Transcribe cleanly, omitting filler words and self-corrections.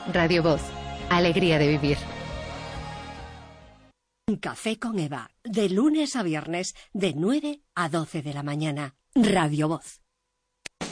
Radio Voz. Alegría de vivir. Café con Eva. De lunes a viernes, de 9 a 12 de la mañana. Radio Voz.